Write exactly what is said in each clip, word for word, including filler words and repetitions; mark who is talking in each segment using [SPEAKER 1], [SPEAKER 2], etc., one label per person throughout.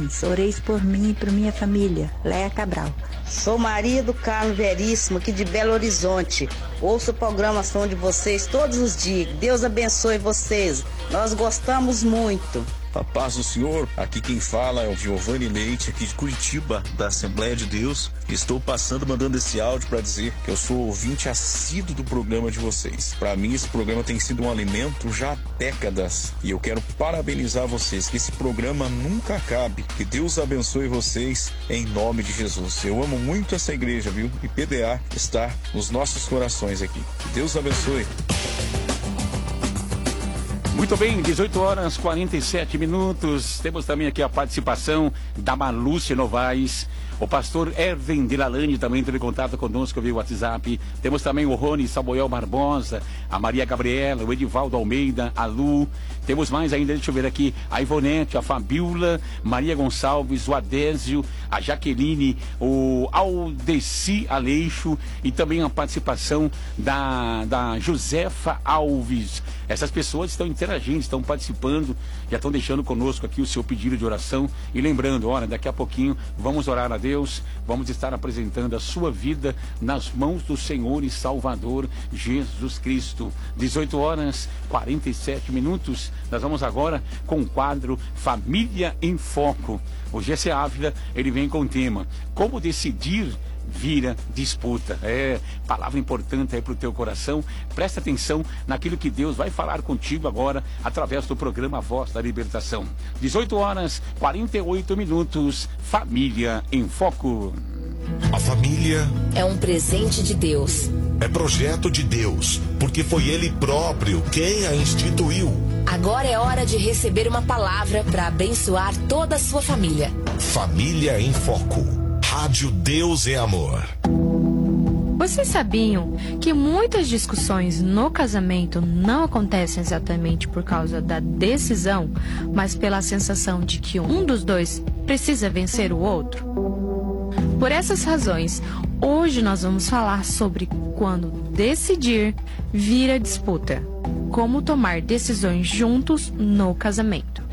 [SPEAKER 1] parabéns. Oreis por mim e por minha família. Léa Cabral.
[SPEAKER 2] Sou Maria do Carmo Veríssimo, aqui de Belo Horizonte. Ouço a programação de vocês todos os dias. Deus abençoe vocês. Nós gostamos muito.
[SPEAKER 3] A paz do Senhor, aqui quem fala é o Giovanni Leite, aqui de Curitiba, da Assembleia de Deus. Estou passando, mandando esse áudio para dizer que eu sou ouvinte assíduo do programa de vocês. Para mim, esse programa tem sido um alimento já há décadas. E eu quero parabenizar vocês, que esse programa nunca acabe. Que Deus abençoe vocês, em nome de Jesus. Eu amo muito essa igreja, viu? E P D A está nos nossos corações aqui. Que Deus abençoe.
[SPEAKER 4] Muito bem, dezoito horas e quarenta e sete minutos. Temos também aqui a participação da Malúcia Novaes. O pastor Erven Delalane também entrou em contato conosco via WhatsApp. Temos também o Rony Samuel Barbosa, a Maria Gabriela, o Edivaldo Almeida, a Lu. Temos mais ainda, deixa eu ver aqui, a Ivonete, a Fabiola, Maria Gonçalves, o Adésio, a Jaqueline, o Aldeci Aleixo e também a participação da, da Josefa Alves. Essas pessoas estão interagindo, estão participando, já estão deixando conosco aqui o seu pedido de oração. E lembrando, olha, daqui a pouquinho vamos orar a Deus, vamos estar apresentando a sua vida nas mãos do Senhor e Salvador Jesus Cristo. dezoito horas e quarenta e sete minutos. Nós vamos agora com o quadro Família em Foco. O G C Ávila, ele vem com o tema Como Decidir Vira Disputa. É palavra importante aí para o teu coração. Presta atenção naquilo que Deus vai falar contigo agora através do programa Voz da Libertação. dezoito horas e quarenta e oito minutos. Família em Foco.
[SPEAKER 5] A família
[SPEAKER 6] é um presente de Deus.
[SPEAKER 5] É projeto de Deus, porque foi Ele próprio quem a instituiu.
[SPEAKER 6] Agora é hora de receber uma palavra para abençoar toda a sua família.
[SPEAKER 5] Família em Foco. Rádio Deus é Amor.
[SPEAKER 7] Vocês sabiam que muitas discussões no casamento não acontecem exatamente por causa da decisão, mas pela sensação de que um dos dois precisa vencer o outro? Por essas razões, hoje nós vamos falar sobre quando decidir vira disputa. Como tomar decisões juntos no casamento.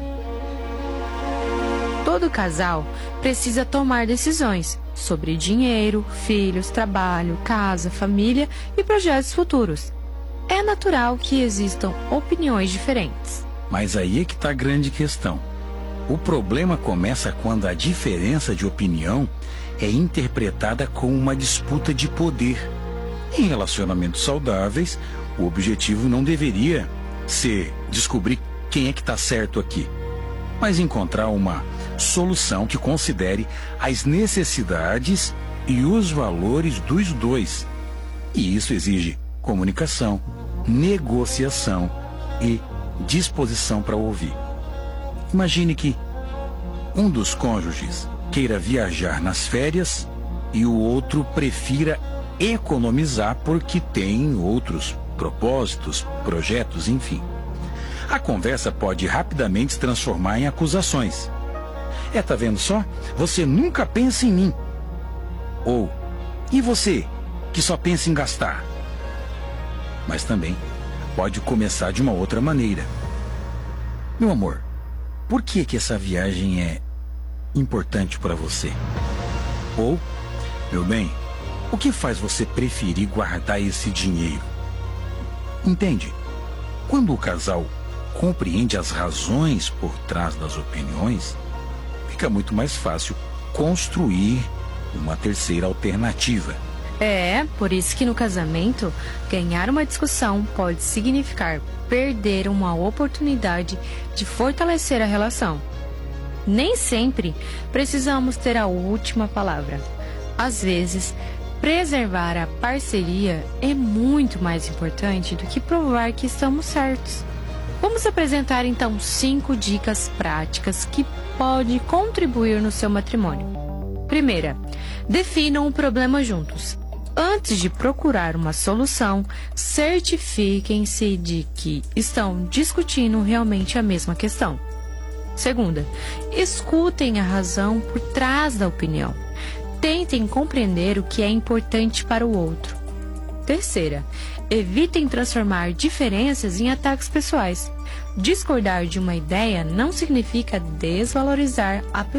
[SPEAKER 7] Todo casal precisa tomar decisões sobre dinheiro, filhos, trabalho, casa, família e projetos futuros. É natural que existam opiniões diferentes.
[SPEAKER 8] Mas aí é que está a grande questão. O problema começa quando a diferença de opinião é interpretada como uma disputa de poder. Em relacionamentos saudáveis, o objetivo não deveria ser descobrir quem é que está certo aqui, mas encontrar uma solução que considere as necessidades e os valores dos dois. E isso exige comunicação, negociação e disposição para ouvir. Imagine que um dos cônjuges queira viajar nas férias e o outro prefira economizar porque tem outros propósitos, projetos, enfim. A conversa pode rapidamente se transformar em acusações. É, tá vendo só? Você nunca pensa em mim. Ou, e você, que só pensa em gastar? Mas também pode começar de uma outra maneira. Meu amor, por que que essa viagem é importante para você? Ou, meu bem, o que faz você preferir guardar esse dinheiro? Entende? Quando o casal compreende as razões por trás das opiniões, fica muito mais fácil construir uma terceira alternativa.
[SPEAKER 7] É, por isso que no casamento, ganhar uma discussão pode significar perder uma oportunidade de fortalecer a relação. Nem sempre precisamos ter a última palavra. Às vezes, preservar a parceria é muito mais importante do que provar que estamos certos. Vamos apresentar então cinco dicas práticas que podem contribuir no seu matrimônio. Primeira, definam o problema juntos. Antes de procurar uma solução, certifiquem-se de que estão discutindo realmente a mesma questão. Segunda, escutem a razão por trás da opinião. Tentem compreender o que é importante para o outro. Terceira, evitem transformar diferenças em ataques pessoais. Discordar de uma ideia não significa desvalorizar a pessoa.